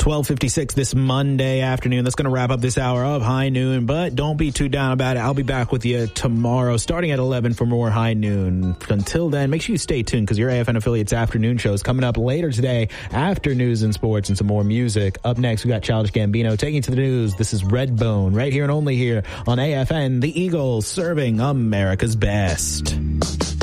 12:56 this Monday afternoon. That's going to wrap up this hour of High Noon, but don't be too down about it. I'll be back with you tomorrow starting at 11 for more High Noon. Until then, make sure you stay tuned because your AFN affiliate's afternoon show is coming up later today after news and sports and some more music. Up next, we got Childish Gambino taking you to the news. This is Redbone right here and only here on AFN, the Eagles serving America's best.